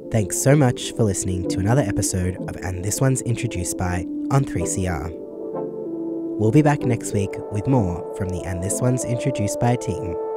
Thanks so much for listening to another episode of And This One's Introduced By on 3CR. We'll be back next week with more from the And This One's Introduced By team.